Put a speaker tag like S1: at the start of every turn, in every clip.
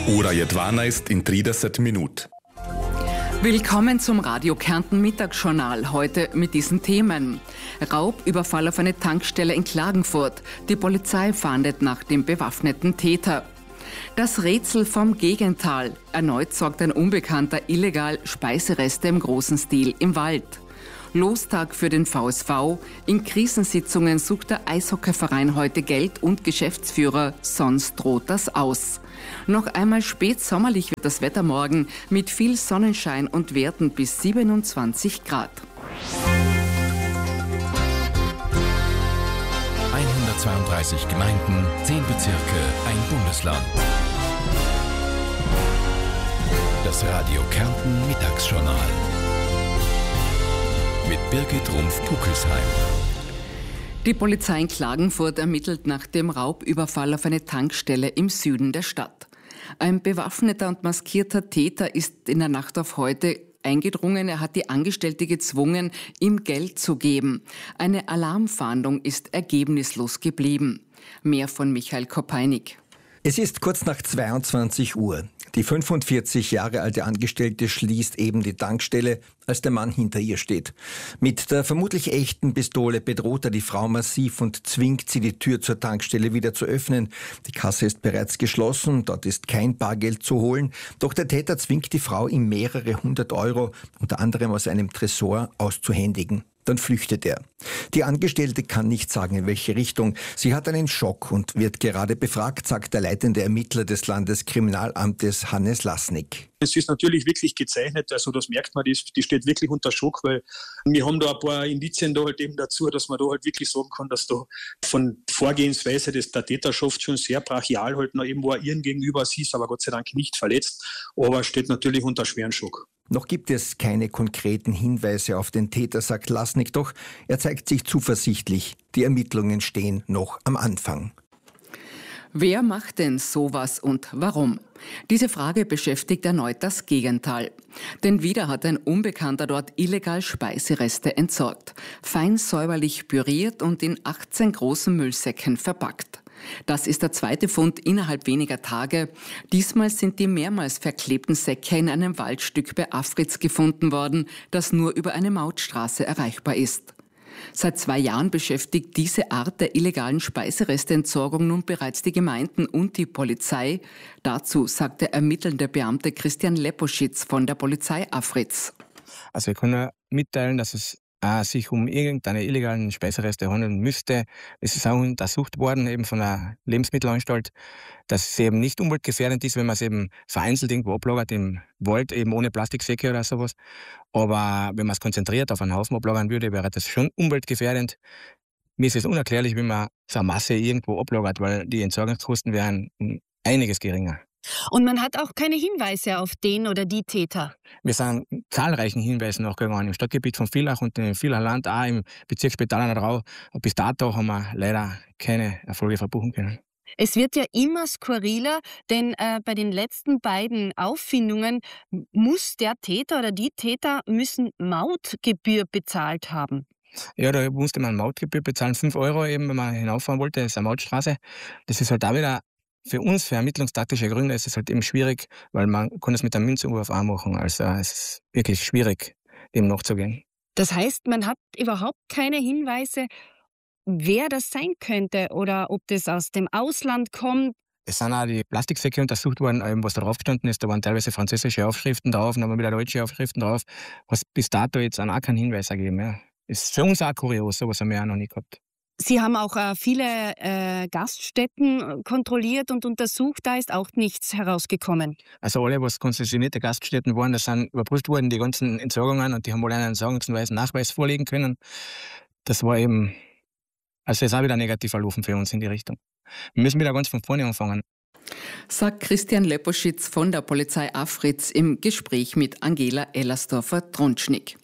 S1: Ura Jedwana ist in 30 Minuten.
S2: Willkommen zum Radio Kärnten Mittagsjournal. Heute mit diesen Themen. Raubüberfall auf eine Tankstelle in Klagenfurt. Die Polizei fahndet nach dem bewaffneten Täter. Das Rätsel vom Gegental. Erneut sorgt ein Unbekannter illegal Speisereste im großen Stil im Wald. Lostag für den VSV. In Krisensitzungen sucht der Eishockeyverein heute Geld und Geschäftsführer, sonst droht das aus. Noch einmal spätsommerlich wird das Wetter morgen mit viel Sonnenschein und Werten bis 27 Grad.
S3: 132 Gemeinden, 10 Bezirke, ein Bundesland. Das Radio Kärnten Mittagsjournal. Mit Birgit Rumpf-Puckelsheim.
S2: Die Polizei in Klagenfurt ermittelt nach dem Raubüberfall auf eine Tankstelle im Süden der Stadt. Ein bewaffneter und maskierter Täter ist in der Nacht auf heute eingedrungen. Er hat die Angestellte gezwungen, ihm Geld zu geben. Eine Alarmfahndung ist ergebnislos geblieben. Mehr von Michael Kopeinik.
S4: Es ist kurz nach 22 Uhr. Die 45 Jahre alte Angestellte schließt eben die Tankstelle, als der Mann hinter ihr steht. Mit der vermutlich echten Pistole bedroht er die Frau massiv und zwingt sie, die Tür zur Tankstelle wieder zu öffnen. Die Kasse ist bereits geschlossen, dort ist kein Bargeld zu holen. Doch der Täter zwingt die Frau, ihm mehrere 100 Euro, unter anderem aus einem Tresor, auszuhändigen. Dann flüchtet er. Die Angestellte kann nicht sagen, in welche Richtung. Sie hat einen Schock und wird gerade befragt, sagt der leitende Ermittler des Landeskriminalamtes Hannes Lasnik.
S5: Es ist natürlich wirklich gezeichnet, also das merkt man, die steht wirklich unter Schock, weil wir haben da ein paar Indizien da halt eben dazu, dass man da halt wirklich sagen kann, dass da von Vorgehensweise der Täterschaft schon sehr brachial halt noch eben war ihren gegenüber, sie ist aber Gott sei Dank nicht verletzt, aber steht natürlich unter schweren Schock.
S4: Noch gibt es keine konkreten Hinweise auf den Täter, sagt Lasnik, doch er zeigt sich zuversichtlich. Die Ermittlungen stehen noch am Anfang.
S2: Wer macht denn sowas und warum? Diese Frage beschäftigt erneut das Gegental. Denn wieder hat ein Unbekannter dort illegal Speisereste entsorgt, fein säuberlich püriert und in 18 großen Müllsäcken verpackt. Das ist der zweite Fund innerhalb weniger Tage. Diesmal sind die mehrmals verklebten Säcke in einem Waldstück bei Afritz gefunden worden, das nur über eine Mautstraße erreichbar ist. Seit 2 Jahren beschäftigt diese Art der illegalen Speiseresteentsorgung nun bereits die Gemeinden und die Polizei. Dazu sagt der ermittelnde Beamte Christian Leposchitz von der Polizei Afritz.
S6: Also wir können mitteilen, dass es sich um irgendeine illegalen Speisereste handeln müsste. Es ist auch untersucht worden, eben von der Lebensmittelanstalt, dass es eben nicht umweltgefährdend ist, wenn man es eben vereinzelt irgendwo ablagert im Wald, eben ohne Plastiksäcke oder sowas. Aber wenn man es konzentriert auf einen Haufen ablagern würde, wäre das schon umweltgefährdend. Mir ist es unerklärlich, wenn man so eine Masse irgendwo ablagert, weil die Entsorgungskosten wären um einiges geringer.
S7: Und man hat auch keine Hinweise auf den oder die Täter.
S6: Wir sind zahlreichen Hinweisen nachgegangen, im Stadtgebiet von Villach und im Villacher Land, auch im Bezirksspital an der Drau. Und bis dato haben wir leider keine Erfolge verbuchen können.
S7: Es wird ja immer skurriler, denn bei den letzten beiden Auffindungen muss der Täter oder die Täter müssen Mautgebühr bezahlt haben.
S6: Ja, da musste man Mautgebühr bezahlen, 5 Euro eben, wenn man hinauffahren wollte, das ist eine Mautstraße. Das ist halt auch wieder für uns, für ermittlungstaktische Gründe, ist es halt eben schwierig, weil man kann es mit einem Münzwurf auch machen. Also es ist wirklich schwierig, dem nachzugehen.
S7: Das heißt, man hat überhaupt keine Hinweise, wer das sein könnte oder ob das aus dem Ausland kommt.
S6: Es sind auch die Plastiksäcke untersucht worden, was da drauf gestanden ist. Da waren teilweise französische Aufschriften drauf, dann haben wir wieder deutsche Aufschriften drauf. Was bis dato jetzt auch keinen Hinweis ergeben. Ja. Ist für uns auch kurios, sowas haben wir auch noch nie gehabt.
S7: Sie haben auch viele Gaststätten kontrolliert und untersucht, da ist auch nichts herausgekommen.
S6: Also alle, was konzessionierte Gaststätten waren, da sind überprüft worden, die ganzen Entsorgungen, und die haben alle einen Entsorgungsnachweis vorlegen können. Das war eben, also ist auch wieder negativ verlaufen für uns in die Richtung. Wir müssen wieder ganz von vorne anfangen.
S2: Sagt Christian Leposchitz von der Polizei Afritz im Gespräch mit Angela Ellersdorfer-Tronschnig.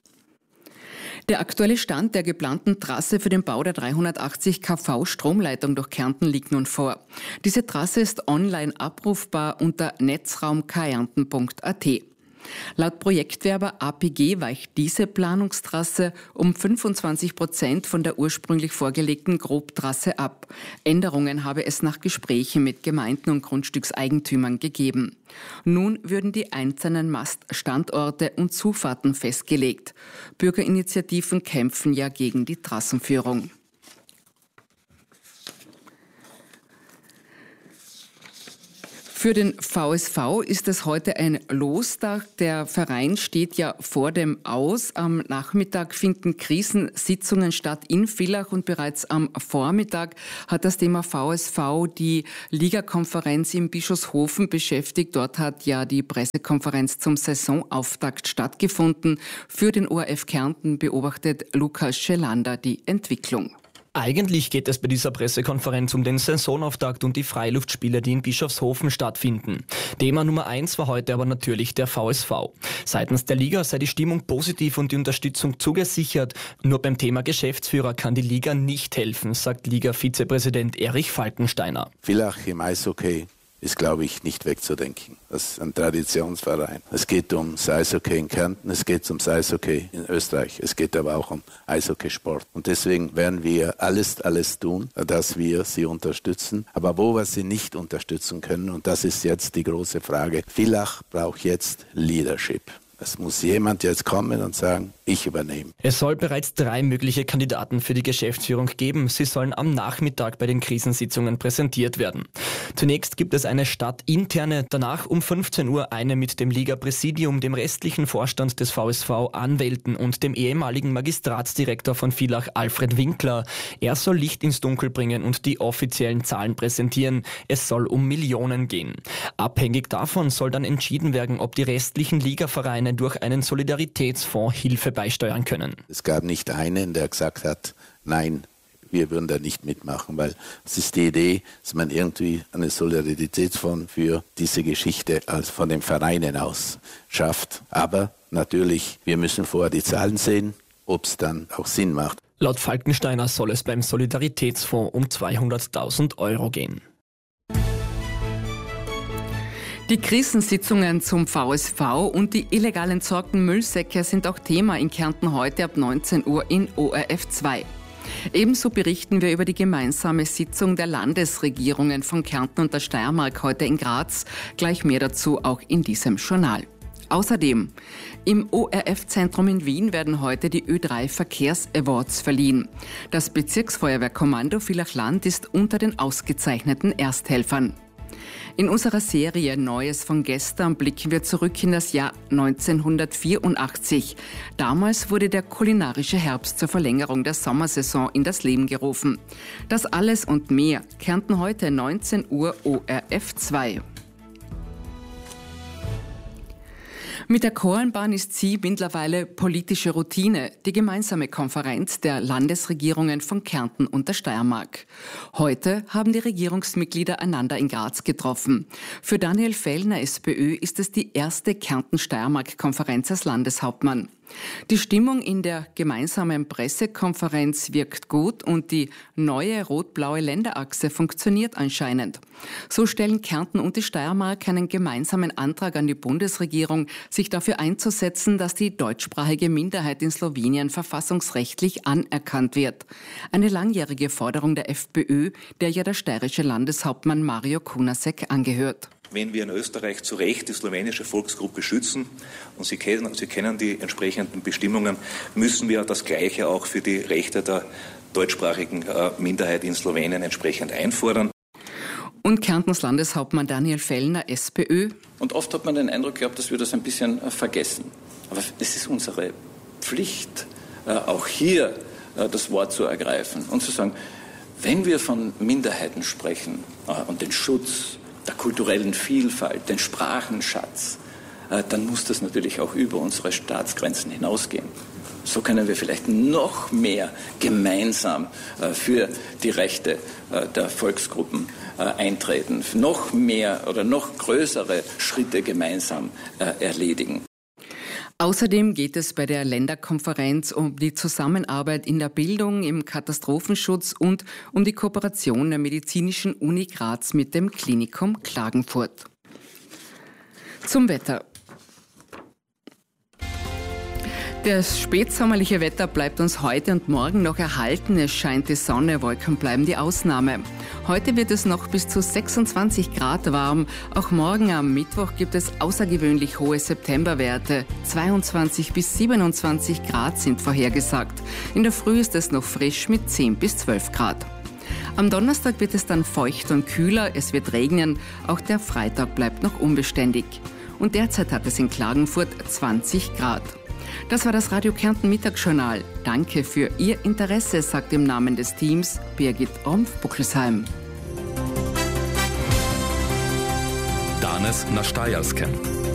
S2: Der aktuelle Stand der geplanten Trasse für den Bau der 380 kV Stromleitung durch Kärnten liegt nun vor. Diese Trasse ist online abrufbar unter netzraumkärnten.at. Laut Projektwerber APG weicht diese Planungstrasse um 25% von der ursprünglich vorgelegten Grobtrasse ab. Änderungen habe es nach Gesprächen mit Gemeinden und Grundstückseigentümern gegeben. Nun würden die einzelnen Maststandorte und Zufahrten festgelegt. Bürgerinitiativen kämpfen ja gegen die Trassenführung. Für den VSV ist es heute ein Lostag. Der Verein steht ja vor dem Aus. Am Nachmittag finden Krisensitzungen statt in Villach und bereits am Vormittag hat das Thema VSV die Ligakonferenz in Bischofshofen beschäftigt. Dort hat ja die Pressekonferenz zum Saisonauftakt stattgefunden. Für den ORF Kärnten beobachtet Lukas Schelander die Entwicklung.
S8: Eigentlich geht es bei dieser Pressekonferenz um den Saisonauftakt und die Freiluftspiele, die in Bischofshofen stattfinden. Thema Nummer 1 war heute aber natürlich der VSV. Seitens der Liga sei die Stimmung positiv und die Unterstützung zugesichert. Nur beim Thema Geschäftsführer kann die Liga nicht helfen, sagt Liga-Vizepräsident Erich Falkensteiner.
S9: Villach im Eishockey ist, glaube ich, nicht wegzudenken. Das ist ein Traditionsverein. Es geht ums Eishockey in Kärnten, es geht ums Eishockey in Österreich, es geht aber auch um Eishockeysport. Und deswegen werden wir alles tun, dass wir sie unterstützen. Aber wo wir sie nicht unterstützen können, und das ist jetzt die große Frage, Villach braucht jetzt Leadership. Es muss jemand jetzt kommen und sagen, ich übernehme.
S8: Es soll bereits 3 mögliche Kandidaten für die Geschäftsführung geben. Sie sollen am Nachmittag bei den Krisensitzungen präsentiert werden. Zunächst gibt es eine stadtinterne, danach um 15 Uhr eine mit dem Liga-Präsidium, dem restlichen Vorstand des VSV, Anwälten und dem ehemaligen Magistratsdirektor von Villach, Alfred Winkler. Er soll Licht ins Dunkel bringen und die offiziellen Zahlen präsentieren. Es soll um Millionen gehen. Abhängig davon soll dann entschieden werden, ob die restlichen Ligavereine durch einen Solidaritätsfonds Hilfe beisteuern können.
S9: Es gab nicht einen, der gesagt hat, nein, wir würden da nicht mitmachen, weil es ist die Idee, dass man irgendwie einen Solidaritätsfonds für diese Geschichte als von den Vereinen aus schafft. Aber natürlich, wir müssen vorher die Zahlen sehen, ob es dann auch Sinn macht.
S8: Laut Falkensteiner soll es beim Solidaritätsfonds um 200.000 Euro gehen.
S2: Die Krisensitzungen zum VSV und die illegal entsorgten Müllsäcke sind auch Thema in Kärnten heute ab 19 Uhr in ORF 2. Ebenso berichten wir über die gemeinsame Sitzung der Landesregierungen von Kärnten und der Steiermark heute in Graz. Gleich mehr dazu auch in diesem Journal. Außerdem, im ORF-Zentrum in Wien werden heute die Ö3 Verkehrs-Awards verliehen. Das Bezirksfeuerwehrkommando Villach-Land ist unter den ausgezeichneten Ersthelfern. In unserer Serie Neues von gestern blicken wir zurück in das Jahr 1984. Damals wurde der kulinarische Herbst zur Verlängerung der Sommersaison in das Leben gerufen. Das alles und mehr Kärnten heute 19 Uhr ORF 2. Mit der Kornbahn ist sie mittlerweile politische Routine, die gemeinsame Konferenz der Landesregierungen von Kärnten und der Steiermark. Heute haben die Regierungsmitglieder einander in Graz getroffen. Für Daniel Fellner, SPÖ, ist es die erste Kärnten-Steiermark-Konferenz als Landeshauptmann. Die Stimmung in der gemeinsamen Pressekonferenz wirkt gut und die neue rot-blaue Länderachse funktioniert anscheinend. So stellen Kärnten und die Steiermark einen gemeinsamen Antrag an die Bundesregierung, sich dafür einzusetzen, dass die deutschsprachige Minderheit in Slowenien verfassungsrechtlich anerkannt wird. Eine langjährige Forderung der FPÖ, der ja der steirische Landeshauptmann Mario Kunasek angehört.
S10: Wenn wir in Österreich zu Recht die slowenische Volksgruppe schützen, und Sie kennen die entsprechenden Bestimmungen, müssen wir das Gleiche auch für die Rechte der deutschsprachigen Minderheit in Slowenien entsprechend einfordern.
S2: Und Kärntens Landeshauptmann Daniel Fellner, SPÖ.
S11: Und oft hat man den Eindruck gehabt, dass wir das ein bisschen vergessen. Aber es ist unsere Pflicht, auch hier das Wort zu ergreifen und zu sagen, wenn wir von Minderheiten sprechen und den Schutz der kulturellen Vielfalt, den Sprachenschatz, dann muss das natürlich auch über unsere Staatsgrenzen hinausgehen. So können wir vielleicht noch mehr gemeinsam für die Rechte der Volksgruppen eintreten, noch mehr oder noch größere Schritte gemeinsam erledigen.
S2: Außerdem geht es bei der Länderkonferenz um die Zusammenarbeit in der Bildung, im Katastrophenschutz und um die Kooperation der Medizinischen Uni Graz mit dem Klinikum Klagenfurt. Zum Wetter. Das spätsommerliche Wetter bleibt uns heute und morgen noch erhalten. Es scheint die Sonne, Wolken bleiben die Ausnahme. Heute wird es noch bis zu 26 Grad warm. Auch morgen am Mittwoch gibt es außergewöhnlich hohe Septemberwerte. 22 bis 27 Grad sind vorhergesagt. In der Früh ist es noch frisch mit 10 bis 12 Grad. Am Donnerstag wird es dann feucht und kühler, es wird regnen. Auch der Freitag bleibt noch unbeständig. Und derzeit hat es in Klagenfurt 20 Grad. Das war das Radio Kärnten Mittagsjournal. Danke für Ihr Interesse, sagt im Namen des Teams Birgit Rumpf-Buckelsheim.
S1: Danes na Štajerskem.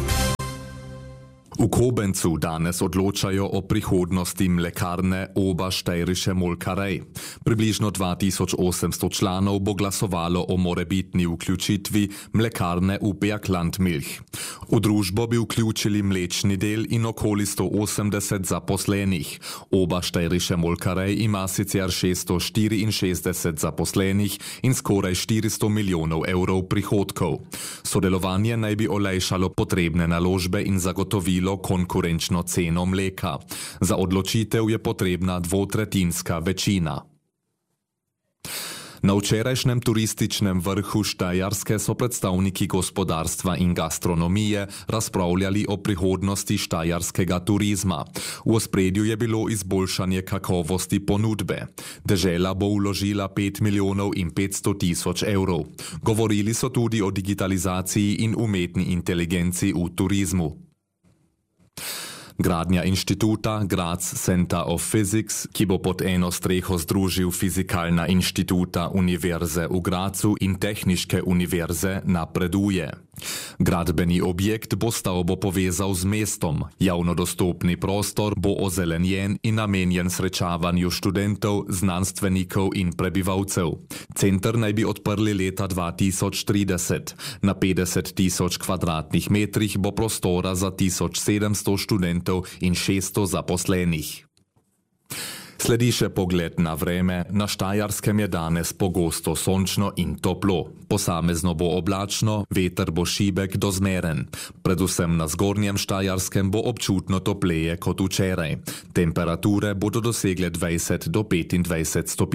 S1: U Kobencu danes odločajo o prihodnosti mlekarne Oba Štejriše Molkerej. Približno 2800 članov bo glasovalo o morebitni vključitvi mlekarne v Bergland Milch. V družbo bi vključili mlečni del in okoli 180 zaposlenih. Oba Štejriše Molkerej ima sicer 664 zaposlenih in skoraj 400 milijonov evrov prihodkov. Sodelovanje naj bi olajšalo potrebne naložbe in zagotovilo konkurenčno ceno mleka. Za odločitev je potrebna dvotretinska večina. Na včerajšnjem turističnem vrhu Štajerske so predstavniki gospodarstva in gastronomije razpravljali o prihodnosti štajerskega turizma. V ospredju je bilo izboljšanje kakovosti ponudbe. Dežela bo vložila 5 milijonov in 500 tisoč evrov. Govorili so tudi o digitalizaciji in umetni inteligenci v turizmu. Gradnja inštituta Graz Center of Physics, ki bo pod eno streho združil fizikalna inštituta Univerze v Grazu in Tehniške univerze, napreduje. Gradbeni objekt bo stavbo povezal z mestom. Javno dostopni prostor bo ozelenjen in namenjen srečavanju študentov, znanstvenikov in prebivalcev. Center naj bi odprli leta 2030. Na 50 tisoč kvadratnih metrih bo prostora za 1700 študentov in 600 zaposlenih. Sledi še pogled na vreme. Na Štajerskem je danes pogosto sončno in toplo. Posamezno bo oblačno, veter bo šibek do zmeren. Predvsem na zgornjem Štajerskem bo občutno topleje kot včeraj. Temperature bodo dosegle 20 do 25 stopinj.